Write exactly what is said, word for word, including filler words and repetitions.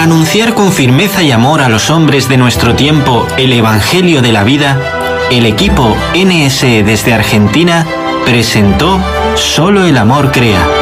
anunciar con firmeza y amor a los hombres de nuestro tiempo el Evangelio de la vida, el equipo N S E desde Argentina presentó Solo el amor crea.